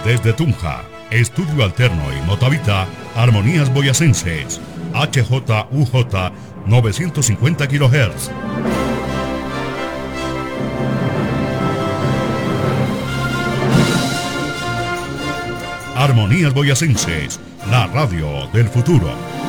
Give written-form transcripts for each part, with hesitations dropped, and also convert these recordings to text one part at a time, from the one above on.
Desde Tunja, Estudio Alterno y Motavita, Armonías Boyacenses, HJUJ 950 kHz. Armonías Boyacenses, la radio del futuro.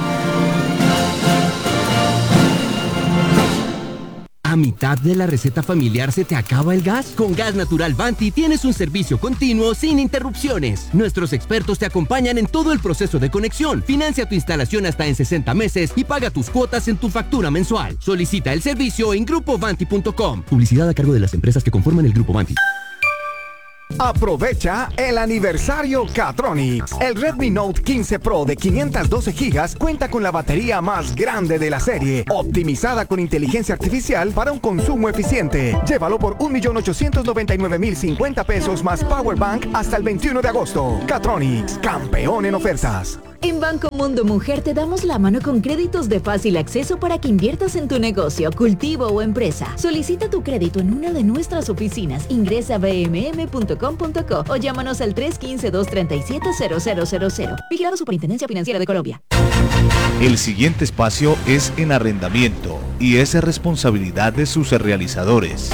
¿A mitad de la receta familiar se te acaba el gas? Con Gas Natural Vanti tienes un servicio continuo sin interrupciones. Nuestros expertos te acompañan en todo el proceso de conexión. Financia tu instalación hasta en 60 meses y paga tus cuotas en tu factura mensual. Solicita el servicio en grupovanti.com. Publicidad a cargo de las empresas que conforman el Grupo Vanti. Aprovecha el aniversario Catronics. El Redmi Note 15 Pro de 512 GB cuenta con la batería más grande de la serie, optimizada con inteligencia artificial para un consumo eficiente. Llévalo por 1.899.050 pesos más Power Bank hasta el 21 de agosto. Catronics, campeón en ofertas. En Banco Mundo Mujer te damos la mano con créditos de fácil acceso para que inviertas en tu negocio, cultivo o empresa. Solicita tu crédito en una de nuestras oficinas. Ingresa a bmm.com.co o llámanos al 315-237-0000. Vigilado Superintendencia Financiera de Colombia. El siguiente espacio es en arrendamiento y es responsabilidad de sus realizadores.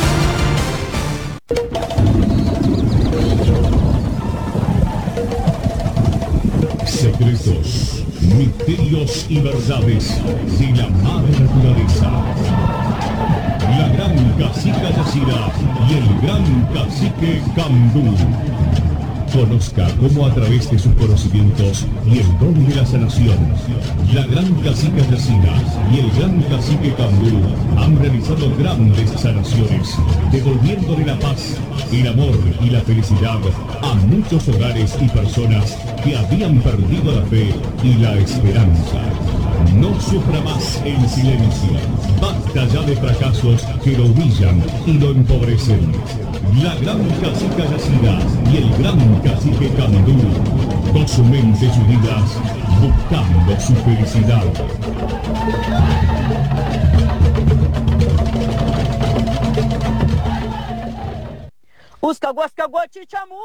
Secretos, misterios y verdades de la madre naturaleza. La gran cacica Yacira y el gran cacique Cambú. Conozca cómo a través de sus conocimientos y el don de la sanación, la gran cacica Yacira y el gran cacique Cambú han realizado grandes sanaciones, devolviéndole la paz, el amor y la felicidad a muchos hogares y personas que habían perdido la fe y la esperanza. No sufra más en silencio. Basta ya de fracasos que lo humillan y lo empobrecen. La gran cacica Yacira y el gran cacique Cambú, con su mente y unidas, buscando su felicidad. Usca guasca guachichamuni.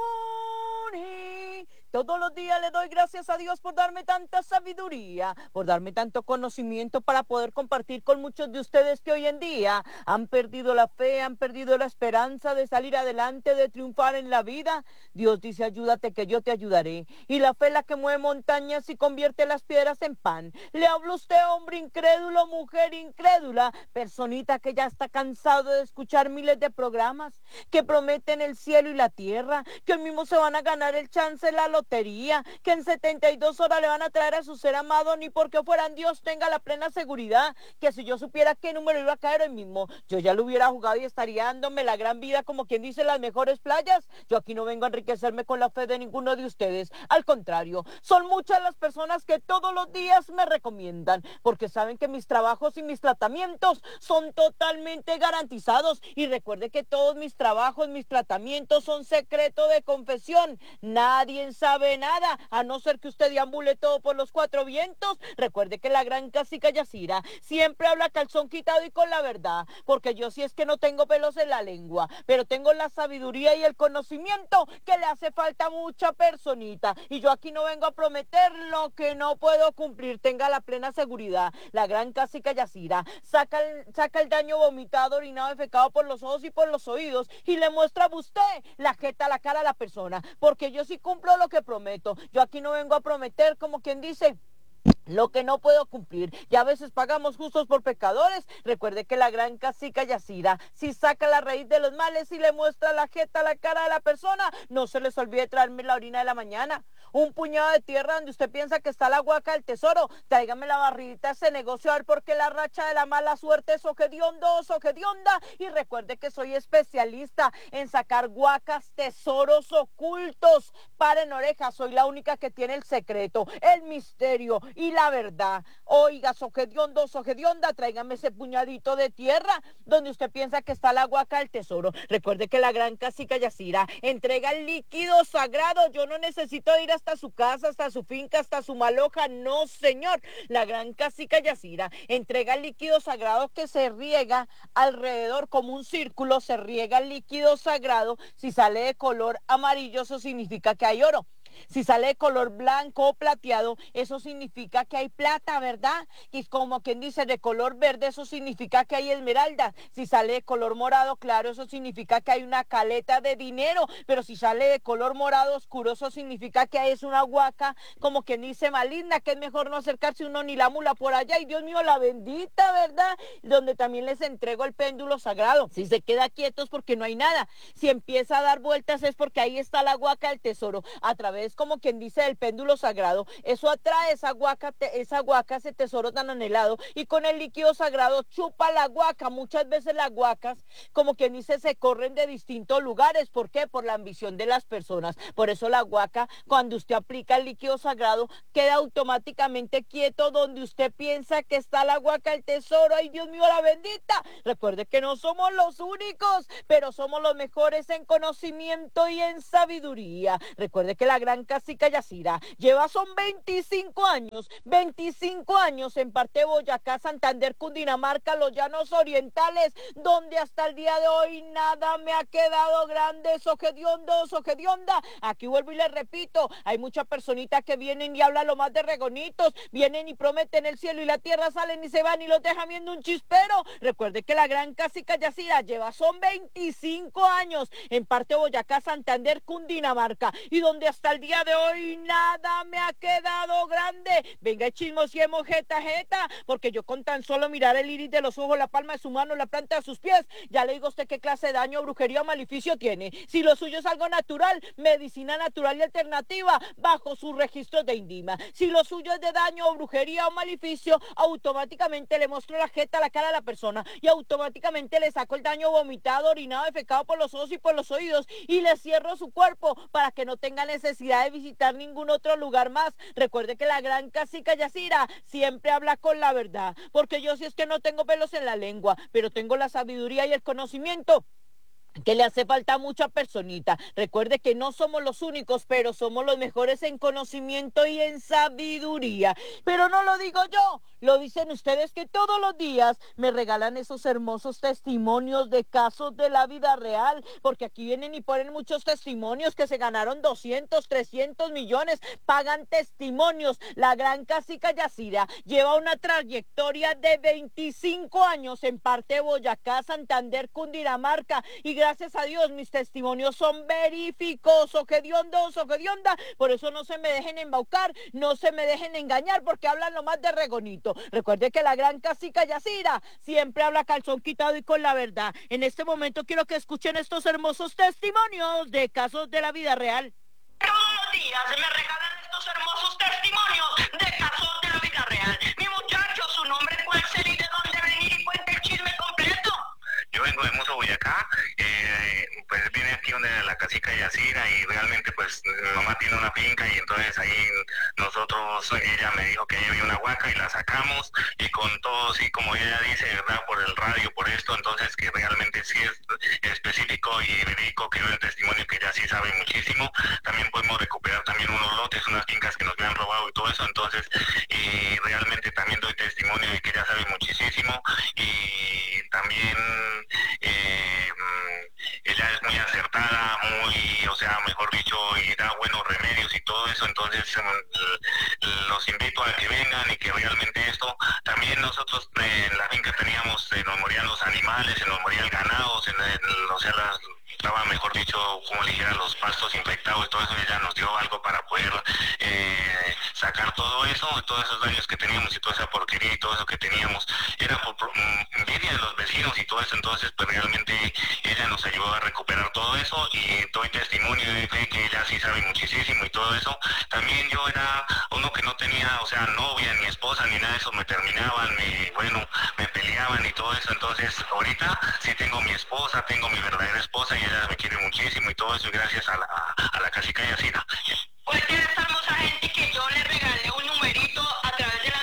Todos los días le doy gracias a Dios por darme tanta sabiduría, por darme tanto conocimiento para poder compartir con muchos de ustedes que hoy en día han perdido la fe, han perdido la esperanza de salir adelante, de triunfar en la vida. Dios dice, ayúdate que yo te ayudaré. Y la fe es la que mueve montañas y convierte las piedras en pan. Le hablo a usted, hombre incrédulo, mujer incrédula, personita que ya está cansado de escuchar miles de programas que prometen el cielo y la tierra, que hoy mismo se van a ganar el chance en la lotería, que en 72 horas le van a traer a su ser amado, ni porque fueran Dios tenga la plena seguridad, que si yo supiera qué número iba a caer hoy mismo, yo ya lo hubiera jugado y estaría dándome la gran vida, como quien dice, las mejores playas. Yo aquí no vengo a enriquecerme con la fe de ninguno de ustedes, al contrario, son muchas las personas que todos los días me recomiendan, porque saben que mis trabajos y mis tratamientos son totalmente garantizados, y recuerde que todos mis trabajos, mis tratamientos son secreto de confesión, nadie sabe nada, a no ser que usted deambule todo por los cuatro vientos. Recuerde que la gran cacica Yacira siempre habla calzón quitado y con la verdad, porque yo sí es que no tengo pelos en la lengua, pero tengo la sabiduría y el conocimiento que le hace falta a mucha personita, y yo aquí no vengo a prometer lo que no puedo cumplir, tenga la plena seguridad. La gran cacica Yacira saca el daño vomitado, orinado, defecado por los ojos y por los oídos, y le muestra a usted la jeta, la cara a la persona, porque yo sí cumplo lo que prometo. Yo aquí no vengo a prometer, como quien dice, lo que no puedo cumplir. Y a veces pagamos justos por pecadores. Recuerde que la gran cacica Yacira, si saca la raíz de los males y le muestra la jeta, la cara de la persona, no se les olvide traerme la orina de la mañana, un puñado de tierra donde usted piensa que está la huaca del tesoro, tráigame la barridita de ese negocio, a ver, porque la racha de la mala suerte es ojediondo, ojedionda. Y recuerde que soy especialista en sacar huacas, tesoros ocultos. Paren orejas, soy la única que tiene el secreto, el misterio y la verdad. Oiga, Sogediondo, Sogedionda, tráigame ese puñadito de tierra donde usted piensa que está la huaca del tesoro. Recuerde que la gran cacica Yacira entrega el líquido sagrado. Yo no necesito ir hasta su casa, hasta su finca, hasta su maloja. No, señor. La gran cacica Yacira entrega el líquido sagrado que se riega alrededor como un círculo. Se riega el líquido sagrado. Si sale de color amarillo, eso significa que hay oro. Si sale de color blanco o plateado, eso significa que hay plata, ¿verdad? Y como quien dice de color verde, eso significa que hay esmeralda. Si sale de color morado claro, eso significa que hay una caleta de dinero. Pero si sale de color morado oscuro, eso significa que es una huaca, como quien dice maligna, que es mejor no acercarse uno ni la mula por allá. Y Dios mío, la bendita, ¿verdad? Donde también les entrego el péndulo sagrado. Si se queda quietos porque no hay nada. Si empieza a dar vueltas es porque ahí está la huaca del tesoro. A través, como quien dice, el péndulo sagrado, eso atrae esa huaca, ese tesoro tan anhelado, y con el líquido sagrado chupa la huaca. Muchas veces las huacas, como quien dice, se corren de distintos lugares. ¿Por qué? Por la ambición de las personas. Por eso la huaca, cuando usted aplica el líquido sagrado, queda automáticamente quieto donde usted piensa que está la huaca del tesoro. ¡Ay, Dios mío, la bendita! Recuerde que no somos los únicos, pero somos los mejores en conocimiento y en sabiduría. Recuerde que la gran cacica Yacira lleva son 25 años en parte de Boyacá, Santander, Cundinamarca, los llanos orientales, donde hasta el día de hoy nada me ha quedado grande. Sogediondo, Sogedionda, aquí vuelvo y les repito, hay muchas personitas que vienen y hablan lo más de regonitos, vienen y prometen el cielo y la tierra, salen y se van y los dejan viendo un chispero. Recuerde que la gran cacica Yacira lleva son 25 años en parte de Boyacá, Santander, Cundinamarca, y donde hasta el día de hoy nada me ha quedado grande. Venga, chismosiemos jeta, porque yo con tan solo mirar el iris de los ojos, la palma de su mano, la planta de sus pies, ya le digo a usted qué clase de daño, brujería o maleficio tiene. Si lo suyo es algo natural, medicina natural y alternativa, bajo sus registros de INDIMA. Si lo suyo es de daño o brujería o maleficio, automáticamente le muestro la jeta a la cara de la persona y automáticamente le saco el daño vomitado, orinado, defecado por los ojos y por los oídos, y le cierro su cuerpo para que no tenga necesidad de visitar ningún otro lugar más. Recuerde que la gran cacica Yacira siempre habla con la verdad, porque yo sí es que no tengo pelos en la lengua, pero tengo la sabiduría y el conocimiento que le hace falta a mucha personita. Recuerde que no somos los únicos, pero somos los mejores en conocimiento y en sabiduría. Pero no lo digo yo, lo dicen ustedes que todos los días me regalan esos hermosos testimonios de casos de la vida real, porque aquí vienen y ponen muchos testimonios que se ganaron 200, 300 millones, pagan testimonios. La gran cacica Yacira lleva una trayectoria de 25 años en parte de Boyacá, Santander, Cundinamarca, y gracias a Dios mis testimonios son veríficos. Sogediondo, Sogedionda, por eso no se me dejen embaucar, no se me dejen engañar, porque hablan lo más de regonito. Recuerde que la gran cacica Yacira siempre habla calzón quitado y con la verdad. En este momento quiero que escuchen estos hermosos testimonios de casos de la vida real. Todos los días me regalan estos hermosos testimonios de casos de la vida real. Mi muchacho, su nombre cuál ser y de dónde venir, y cuenta el chisme completo. Yo vengo de Mozo, Boyacá, pues vine aquí donde la cacica Yacira, y realmente pues mi mamá tiene una finca, y entonces ahí ella me dijo que había una huaca y la sacamos, y con todo, sí, como ella dice, ¿verdad? Por el radio, por esto, entonces que realmente sí es específico y verídico, que el testimonio que ella sí sabe muchísimo. También podemos recuperar también unos lotes, unas fincas que nos habían robado y todo eso, entonces realmente también doy testimonio de que ella sabe muchísimo, y también ella es muy acertada, mejor dicho, y da buenos remedios y todo eso. Entonces los invito a que vengan y que realmente esto, también nosotros en la finca teníamos, nos morían los animales, se nos moría el ganado, estaba, mejor dicho, como le dijera, los pastos infectados y todo eso. Ella nos dio algo para poder sacar todo eso, todos esos daños que teníamos y toda esa porquería y todo eso que teníamos. Era por envidia de los vecinos y todo eso. Entonces pues realmente ella nos ayudó a recuperar todo eso, y doy testimonio de fe que ella sí sabe muchísimo y todo eso. También yo era uno que no tenía, novia, ni esposa, ni nada de eso. Me terminaban, me peleaban y todo eso. Entonces ahorita sí tengo mi esposa, tengo mi verdadera esposa, y ella me quiere muchísimo y todo eso, y gracias a la cacica Yacira. Pues que esta hermosa gente que yo le regalé un numerito a través de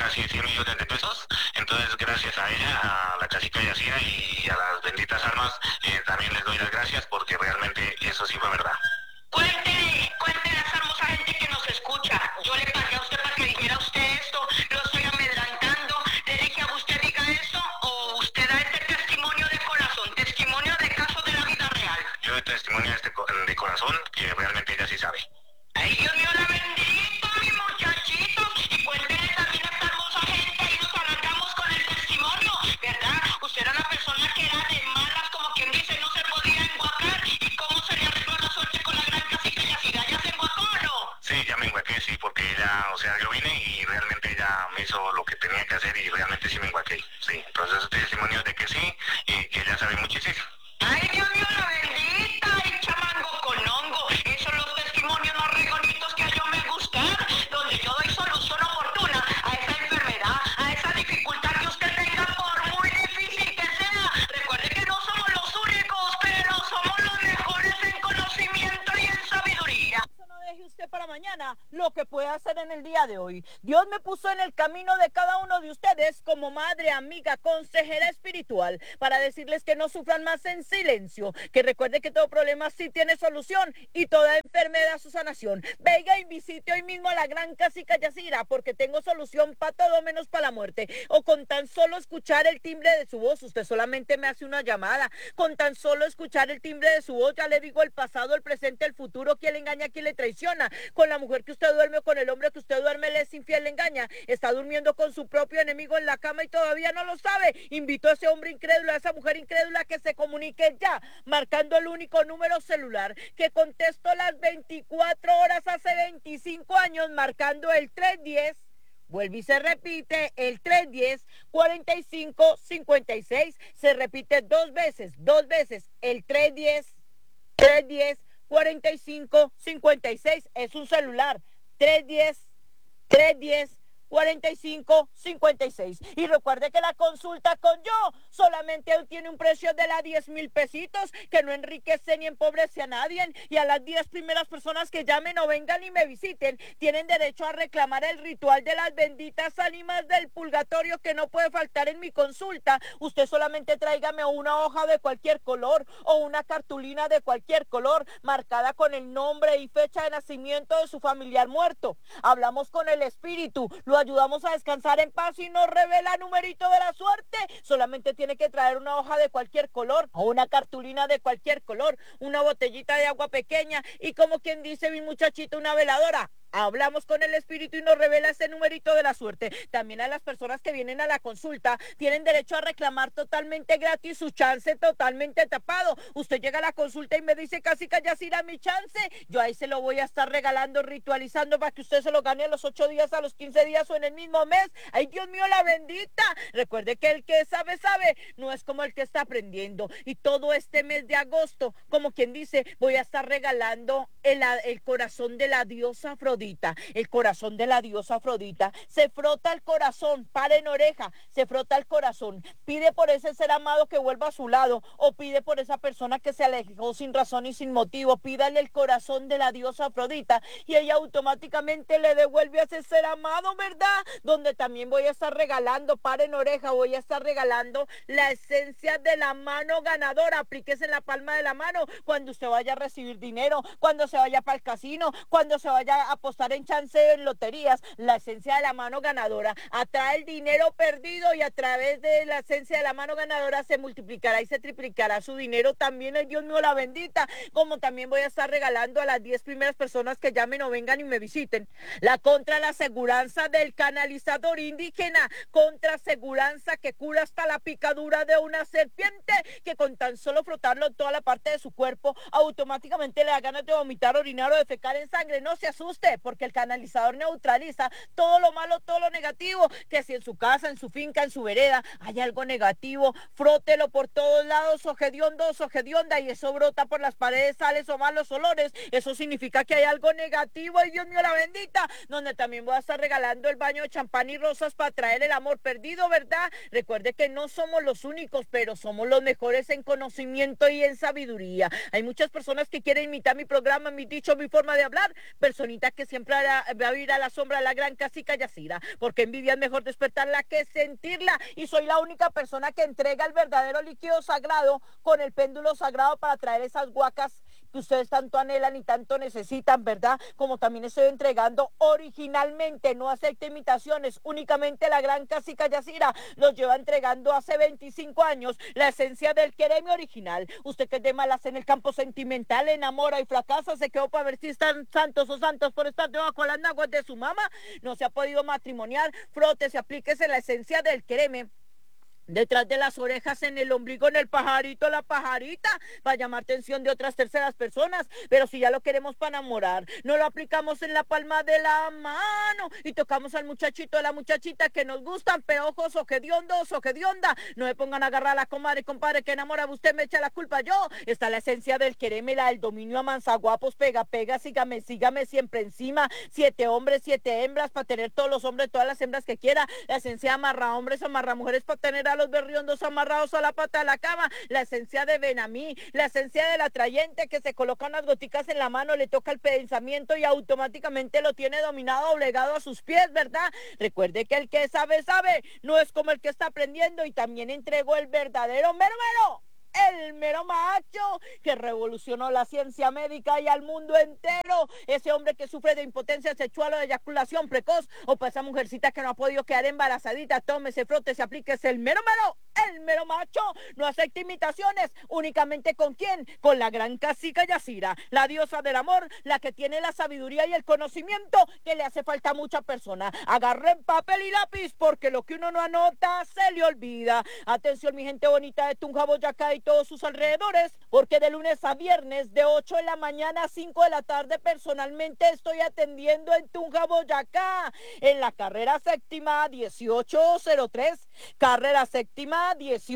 casi 100 millones de pesos. Entonces, gracias a ella, a la cacica Yacira y a las benditas almas, también les doy las gracias porque realmente eso sí fue verdad. Cuéntele a esa hermosa gente que nos escucha. Yo le pagué a usted para que dijera usted esto, lo estoy amedrantando, le dije a usted diga esto, o usted da este testimonio de corazón, testimonio de caso de la vida real. Yo doy testimonio de corazón que realmente ella sí sabe. Ay, Dios mío, la bendito, mi muchachito. Y cuéntele también a esta hermosa gente y nos arrancamos con el testimonio, ¿verdad? Usted era una persona que era de malas, como quien dice, no se podía enguacar. ¿Y cómo se le arregló la suerte con la gran cacica Yacira? ¿Ya se enguacó o no? Sí, ya me enguaqué, sí, porque ella, o sea, yo vine y realmente ella me hizo lo que tenía que hacer y realmente sí me enguaqué. Sí, entonces testimonio de que sí y que ella sabe muchísimo. Ay, Dios mío, la bendita, y chamango con hongo. Esos son los testimonios más regonitos que yo me gustan, donde yo doy solución oportuna a esa enfermedad, a esa dificultad que usted tenga, por muy difícil que sea. Recuerde que no somos los únicos, pero somos los mejores en conocimiento y en sabiduría. No deje usted para mañana lo que puede hacer en el día de hoy. Dios me puso en el camino de cada uno de ustedes como madre, amiga, consejera espiritual, para decirles que no sufran más en silencio, que recuerde que todo problema sí tiene solución y toda enfermedad su sanación. Venga y visite hoy mismo a la gran cacica Yacira, porque tengo solución para todo menos para la muerte. O con tan solo escuchar el timbre de su voz, usted solamente me hace una llamada. Con tan solo escuchar el timbre de su voz, ya le digo el pasado, el presente, el futuro, quién le engaña, quién le traiciona. Con la mujer que usted duerme o con el hombre que usted duerme, le es infiel, le engaña. Está durmiendo con su propio enemigo en la cama y todavía no lo sabe. Invito a ese hombre incrédulo, a esa mujer incrédula que se comunique ya, marcando el único número celular que contesto las 24 horas hace 25 años, marcando el 310. Vuelve y se repite, el 310-4556. Se repite dos veces, el 310-4556. Es un celular, 310-4556. Y recuerde que la consulta con yo solamente tiene un precio de la 10,000 pesitos, que no enriquece ni empobrece a nadie. Y a las 10 primeras personas que llamen o vengan y me visiten, tienen derecho a reclamar el ritual de las benditas ánimas del purgatorio, que no puede faltar en mi consulta. Usted solamente tráigame una hoja de cualquier color o una cartulina de cualquier color, marcada con el nombre y fecha de nacimiento de su familiar muerto. Hablamos con el espíritu, lo ayudamos a descansar en paz y nos revela numerito de la suerte. Solamente tiene que traer una hoja de cualquier color o una cartulina de cualquier color, una botellita de agua pequeña y, como quien dice mi muchachito, una veladora. Hablamos con el espíritu y nos revela ese numerito de la suerte. También a las personas que vienen a la consulta tienen derecho a reclamar totalmente gratis su chance totalmente tapado. Usted llega a la consulta y me dice, cacica Yacira, mi chance. Yo ahí se lo voy a estar regalando, ritualizando, para que usted se lo gane a los 8 días, a los 15 días o en el mismo mes. Ay, Dios mío, la bendita. Recuerde que el que sabe, sabe. No es como el que está aprendiendo. Y todo este mes de agosto, como quien dice, voy a estar regalando el corazón de la diosa Afrodita. El corazón de la diosa Afrodita. Se frota el corazón, para en oreja, se frota el corazón, pide por ese ser amado que vuelva a su lado, o pide por esa persona que se alejó sin razón y sin motivo. Pídale el corazón de la diosa Afrodita y ella automáticamente le devuelve a ese ser amado, ¿verdad? Donde también voy a estar regalando, para en oreja, voy a estar regalando la esencia de la mano ganadora. Aplíquese en la palma de la mano cuando usted vaya a recibir dinero, cuando se vaya para el casino, cuando se vaya a apostar en chanceo, en loterías. La esencia de la mano ganadora atrae el dinero perdido y a través de la esencia de la mano ganadora se multiplicará y se triplicará su dinero. También el Dios mío, la bendita. Como también voy a estar regalando a las 10 primeras personas que llamen o vengan y me visiten la contra la aseguranza del canalizador indígena, contra aseguranza que cura hasta la picadura de una serpiente, que con tan solo frotarlo en toda la parte de su cuerpo automáticamente le da ganas de vomitar, orinar o defecar en sangre. No se asuste, porque el canalizador neutraliza todo lo malo, todo lo negativo, que si en su casa, en su finca, en su vereda hay algo negativo, frótelo por todos lados, ojediondo, ojedionda, y eso brota por las paredes, sales o malos olores. Eso significa que hay algo negativo. Ay, Dios mío, la bendita. Donde también voy a estar regalando el baño de champán y rosas para traer el amor perdido, ¿verdad? Recuerde que no somos los únicos, pero somos los mejores en conocimiento y en sabiduría. Hay muchas personas que quieren imitar mi programa, mi dicho, mi forma de hablar, personitas que que siempre va a vivir a la sombra de la gran cacica Yacira, porque envidia es mejor despertarla que sentirla, y soy la única persona que entrega el verdadero líquido sagrado con el péndulo sagrado para traer esas guacas que ustedes tanto anhelan y tanto necesitan, ¿verdad? Como también estoy entregando originalmente, no acepte imitaciones, únicamente la gran cacica Yacira los lleva entregando hace 25 años la esencia del quereme original. Usted que es de malas en el campo sentimental, enamora y fracasa, se quedó para ver si están santos o santos por estar debajo de las naguas de su mamá, no se ha podido matrimoniar, frótese, aplíquese la esencia del quereme detrás de las orejas, en el ombligo, en el pajarito, la pajarita, para llamar atención de otras terceras personas. Pero si ya lo queremos para enamorar, no lo aplicamos en la palma de la mano y tocamos al muchachito, a la muchachita que nos gustan, peojos, ojediondos, ojedionda. No me pongan a agarrar a la comadre, compadre, que enamora, usted me echa la culpa yo. Está la esencia del quereme, la del dominio a manzaguapos, pega, pega, sígame, sígame, siempre encima, 7 hombres, 7 hembras, para tener todos los hombres, todas las hembras que quiera. La esencia amarra hombres, amarra mujeres, para tener a los berriondos amarrados a la pata de la cama. La esencia de Benamí, la esencia del atrayente, que se coloca unas goticas en la mano, le toca el pensamiento y automáticamente lo tiene dominado, obligado a sus pies, ¿verdad? Recuerde que el que sabe, sabe, no es como el que está aprendiendo. Y también entregó el verdadero mero mero, el mero macho, que revolucionó la ciencia médica y al mundo entero. Ese hombre que sufre de impotencia sexual o de eyaculación precoz, o para esa mujercita que no ha podido quedar embarazadita, tómese, frótese, aplíquese el mero mero, el mero macho. No acepta imitaciones, únicamente ¿con quién? Con la gran cacica Yacira, la diosa del amor, la que tiene la sabiduría y el conocimiento que le hace falta a mucha persona. Agarren papel y lápiz, porque lo que uno no anota se le olvida. Atención, mi gente bonita de Tunja, Boyacá y todos sus alrededores, porque de lunes a viernes de 8 de la mañana a 5 de la tarde personalmente estoy atendiendo en Tunja, Boyacá, en la carrera séptima 1803, carrera séptima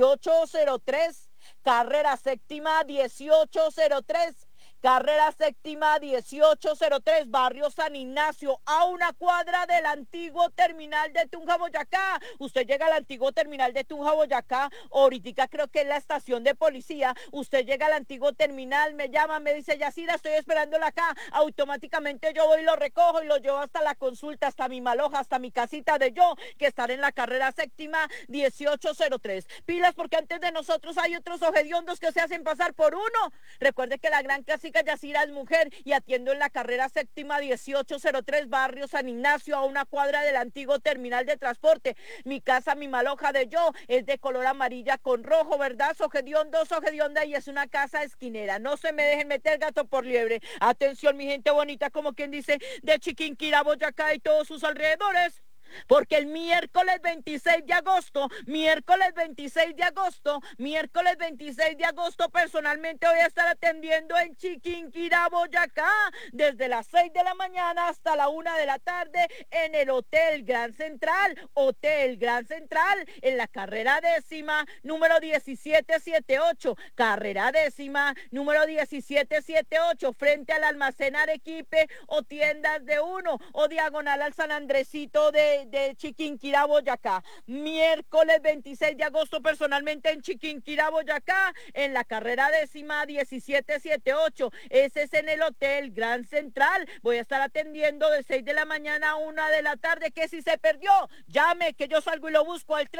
1803, carrera séptima 1803, carrera séptima 1803, barrio San Ignacio, a una cuadra del antiguo terminal de Tunja, Boyacá. Usted llega al antiguo terminal de Tunja, Boyacá, ahorita creo que es la estación de policía. Usted llega al antiguo terminal, me llama, me dice, Yacira, estoy esperándola acá. Automáticamente yo voy y lo recojo y lo llevo hasta la consulta, hasta mi maloja, hasta mi casita de yo, que estará en la carrera séptima 1803. Pilas, porque antes de nosotros hay otros ojediondos que se hacen pasar por uno. Recuerde que la gran cacica Yacira es mujer y atiendo en la carrera séptima 1803, barrio San Ignacio, a una cuadra del antiguo terminal de transporte. Mi casa, mi maloja de yo, es de color amarilla con rojo, ¿verdad? Sogediondo, sogedionda, y es una casa esquinera. No se me dejen meter gato por liebre. Atención, mi gente bonita, como quien dice, de Chiquinquirá, Boyacá y todos sus alrededores. Porque el miércoles 26 de agosto, miércoles 26 de agosto, personalmente voy a estar atendiendo en Chiquinquirá, Boyacá, desde las 6 de la mañana hasta la 1 de la tarde, en el Hotel Gran Central, en la carrera décima, número 1778, carrera décima, número 1778, frente al almacén Arequipe, o tiendas de uno, o diagonal al San Andresito de Chiquinquirá, Boyacá. Miércoles 26 de agosto, personalmente en Chiquinquirá, Boyacá, en la carrera décima 1778. Ese es en el Hotel Gran Central. Voy a estar atendiendo de 6 de la mañana a 1 de la tarde, que si se perdió, llame, que yo salgo y lo busco al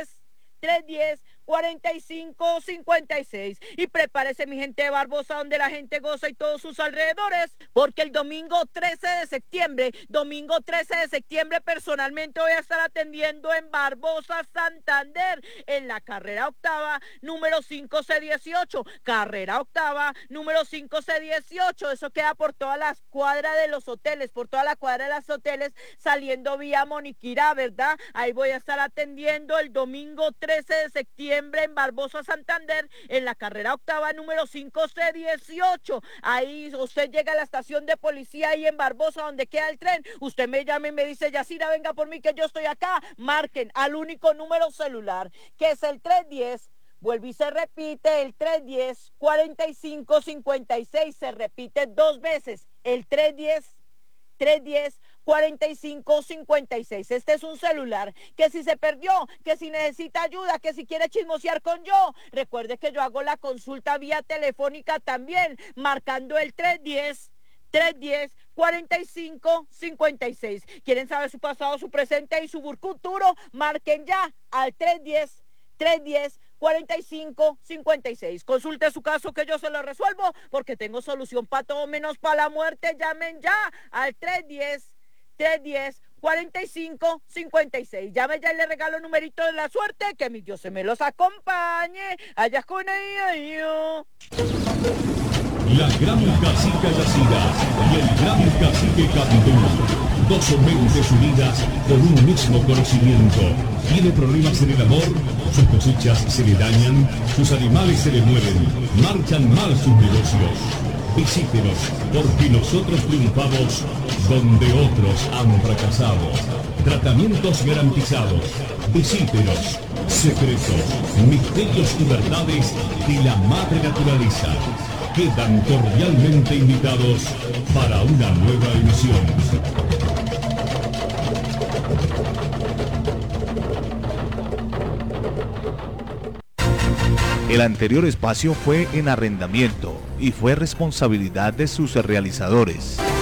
310-4556. Y prepárese, mi gente de Barbosa, donde la gente goza y todos sus alrededores, porque el domingo 13 de septiembre, personalmente voy a estar atendiendo en Barbosa, Santander, en la carrera octava, número 5C18, carrera octava, número 5C18. Eso queda por todas las cuadras de los hoteles, saliendo vía Moniquirá, ¿verdad? Ahí voy a estar atendiendo el domingo 13 de septiembre en Barbosa, Santander, en la carrera octava, número 5C18. Ahí usted llega a la estación de policía ahí en Barbosa, donde queda el tren. Usted me llama y me dice, Yacira, venga por mí que yo estoy acá. Marquen al único número celular, que es el 310. Vuelve y se repite, el 310-4556. Se repite 2 veces, el 310-4556. Este es un celular que si se perdió, que si necesita ayuda, que si quiere chismosear con yo, recuerde que yo hago la consulta vía telefónica también, marcando el 310 310-4556. ¿Quieren saber su pasado, su presente y su futuro? Marquen ya al 310-4556. Consulte su caso que yo se lo resuelvo porque tengo solución para todo menos para la muerte. Llamen ya al 310-4556. Llame ya y le regalo un numerito de la suerte. Que mi Dios se me los acompañe. Allá con ella. La gran cacica Yacira y el gran cacique Candú, dos mentes unidas por un mismo conocimiento. Tiene problemas en el amor, sus cosechas se le dañan, sus animales se le mueren, marchan mal sus negocios. Visítenos, porque nosotros triunfamos donde otros han fracasado. Tratamientos garantizados. Visítenos. Secretos, misterios y verdades de la madre naturaleza. Quedan cordialmente invitados para una nueva emisión. El anterior espacio fue en arrendamiento y fue responsabilidad de sus realizadores.